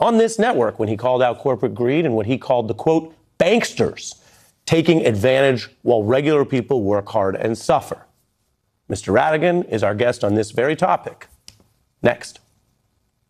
on this network when he called out corporate greed and what he called the, quote, banksters taking advantage while regular people work hard and suffer. Mr. Ratigan is our guest on this very topic. Next.